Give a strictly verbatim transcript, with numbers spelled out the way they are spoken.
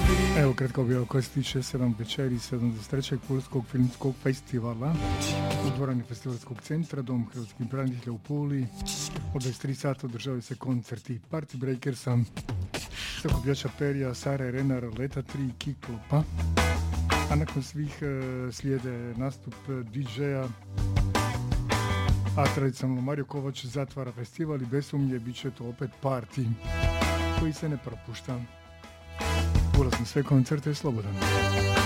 Evo kratka objava koja se tiče sedmog večeri sedamdeset trećeg Pulskog filmskog festivala u dvorani Festivalskog centra Dom hrvatskih branitelja u Puli. Od dvadeset tri sata održavaju se koncerti Party Breakersa, Sakupljača Perija, Sara Renar, Leta tri, Kiklopa. A nakon svih e, slijede nastup di džeja, a tradicionalno Mario Kovač zatvara festival i bez sumnje bit će to opet party koji se ne propušta. Ulaz na sve koncerte je slobodan.